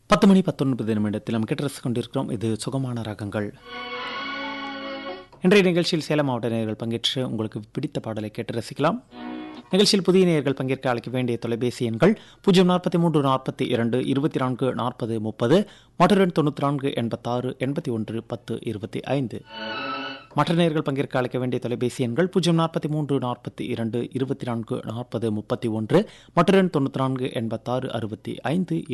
10 மணி 19 நிமிடத்தில் நாம் கேட்டு ரசித்துக் கொண்டிருக்கிறோம். இது சுகமான ராகங்கள். இன்றைய நிகழ்ச்சியில் சேலம் மாவட்ட நேயர்கள் பங்கேற்று உங்களுக்கு பிடித்த பாடலை கேட்டு ரசிக்கலாம். நிகழ்ச்சியில் புதிய நேயர்கள் பங்கேற்க அழைக்க வேண்டிய தொலைபேசி எண்கள் 043 42 24 40 30 மற்றும் 94 86 81 10 25. மற்ற நேயர்கள் பங்கேற்க அழைக்க வேண்டிய தொலைபேசி எண்கள் 043 42 24 40 31 மற்றும் 94 86 65